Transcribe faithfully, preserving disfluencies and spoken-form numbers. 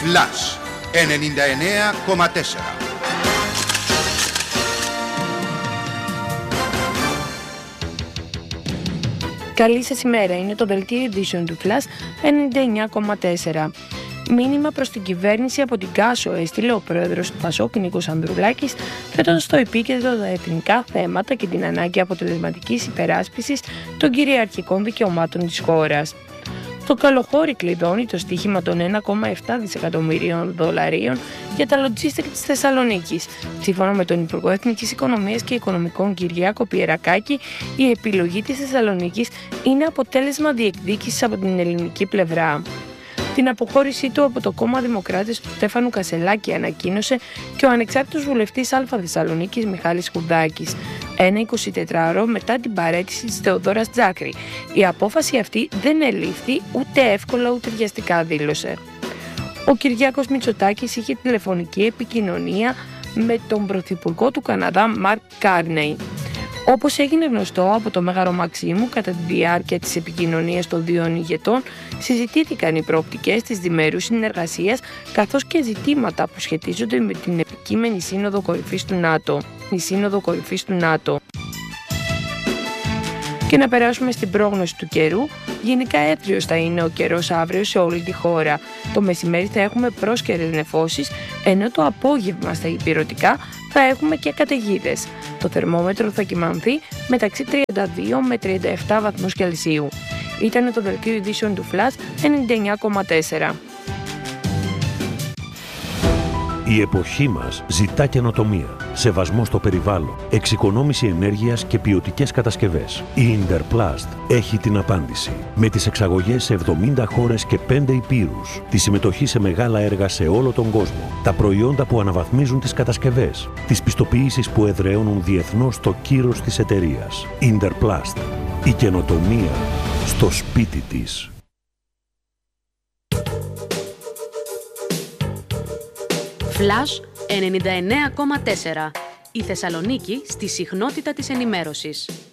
Flash ενενήντα εννέα κόμμα τέσσερα. Καλή σας ημέρα, είναι το δελτίο ειδήσεων του Flash ενενήντα εννέα κόμμα τέσσερα. Μήνυμα προς την κυβέρνηση από την Κάσο έστειλε ο πρόεδρος του Πασόκ Νίκος Ανδρουλάκης, θέτοντας στο επίκεντρο τα εθνικά θέματα και την ανάγκη αποτελεσματικής υπεράσπισης των κυριαρχικών δικαιωμάτων της χώρας. Το καλοχώρι κλειδώνει το στοίχημα των ένα κόμμα επτά δισεκατομμυρίων δολαρίων για τα λοτζίστικ της Θεσσαλονίκης. Σύμφωνα με τον Υπουργό Εθνικής Οικονομίας και Οικονομικών Κυριάκο Πιερακάκη, η επιλογή της Θεσσαλονίκης είναι αποτέλεσμα διεκδίκησης από την ελληνική πλευρά. Την αποχώρησή του από το κόμμα Δημοκράτες του Στέφανου Κασελάκη ανακοίνωσε και ο ανεξάρτητος βουλευτής Α Θεσσαλονίκης Μιχάλης Χουδάκης, ένα εικοσιτετράωρο μετά την παραίτηση της Θεοδόρας Τζάκρη. Η απόφαση αυτή δεν ελήφθη ούτε εύκολα ούτε βιαστικά, δήλωσε. Ο Κυριάκος Μητσοτάκης είχε τηλεφωνική επικοινωνία με τον πρωθυπουργό του Καναδά Μαρκ Κάρνεϊ. Όπως έγινε γνωστό από το Μέγαρο Μαξίμου, κατά τη διάρκεια της επικοινωνίας των δύο ηγετών συζητήθηκαν οι προοπτικές της διμερούς συνεργασίας καθώς και ζητήματα που σχετίζονται με την επικείμενη Σύνοδο Κορυφής του ΝΑΤΟ. Η Σύνοδο Κορυφής του ΝΑΤΟ. Και να περάσουμε στην πρόγνωση του καιρού. Γενικά έτριος θα είναι ο καιρός αύριο σε όλη τη χώρα. Το μεσημέρι θα έχουμε πρόσκαιρες νεφώσεις, ενώ το απόγευμα στα ηπειρωτικά θα έχουμε και καταιγίδες. Το θερμόμετρο θα κυμανθεί μεταξύ τριάντα δύο με τριάντα επτά βαθμούς Κελσίου. Ήταν το δελτίο ειδήσεων του Flash ενενήντα εννέα κόμμα τέσσερα. Η εποχή μας ζητά καινοτομία, σεβασμό στο περιβάλλον, εξοικονόμηση ενέργειας και ποιοτικές κατασκευές. Η Interplast έχει την απάντηση. Με τις εξαγωγές σε εβδομήντα χώρες και πέντε ηπείρους, τη συμμετοχή σε μεγάλα έργα σε όλο τον κόσμο, τα προϊόντα που αναβαθμίζουν τις κατασκευές, τις πιστοποιήσεις που εδραιώνουν διεθνώς το κύρος της εταιρείας. Interplast. Η καινοτομία στο σπίτι της. Flash ενενήντα εννέα κόμμα τέσσερα. Η Θεσσαλονίκη στη συχνότητα της ενημέρωσης.